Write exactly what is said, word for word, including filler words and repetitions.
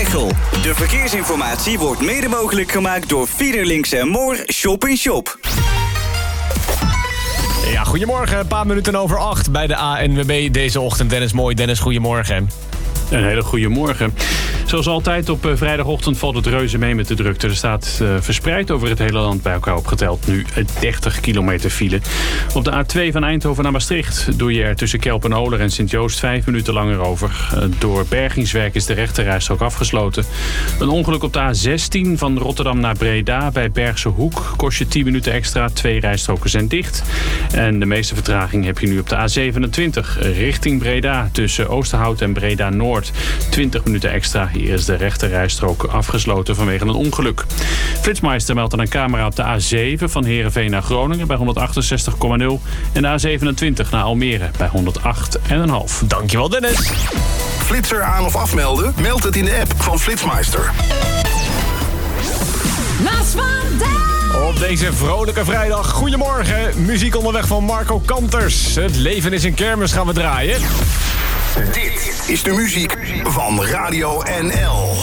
Veghel. De verkeersinformatie wordt mede mogelijk gemaakt door Fiederlinks en Moor Shop in Shop. Ja, goedemorgen. Een paar minuten over acht bij de A N W B deze ochtend. Dennis Mooi. Dennis, goedemorgen. Een hele goede morgen. Zoals altijd op vrijdagochtend valt het reuze mee met de drukte. Er staat uh, verspreid over het hele land bij elkaar opgeteld nu dertig kilometer file. Op de A twee van Eindhoven naar Maastricht doe je er tussen Kelpen-Oler en Sint-Joost vijf minuten langer over. Uh, door bergingswerk is de rechterrijstrook afgesloten. Een ongeluk op de A zestien van Rotterdam naar Breda bij Bergse Hoek kost je tien minuten extra. Twee rijstroken zijn dicht. En de meeste vertraging heb je nu op de A zevenentwintig richting Breda tussen Oosterhout en Breda Noord. twintig minuten extra. Hier is de rechterrijstrook afgesloten vanwege een ongeluk. Flitsmeister meldt aan een camera op de A zeven van Heerenveen naar Groningen bij honderdachtenzestig komma nul. En de A zevenentwintig naar Almere bij honderdacht komma vijf. Dankjewel, Dennis. Flitser aan of afmelden? Meld het in de app van Flitsmeister. Naast vandaag. Op deze vrolijke vrijdag, goedemorgen. Muziek onderweg van Marco Kanters. Het leven is een kermis gaan we draaien. Dit is de muziek van Radio N L.